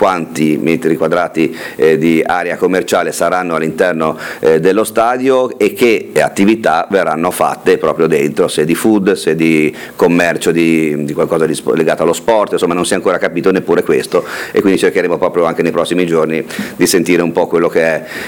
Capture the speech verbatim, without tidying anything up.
quanti metri quadrati eh, di area commerciale saranno all'interno eh, dello stadio e che attività verranno fatte proprio dentro, se di food, se di commercio, di, di qualcosa di, legato allo sport, insomma non si è ancora capito neppure questo, e quindi cercheremo proprio anche nei prossimi giorni di sentire un po' quello che è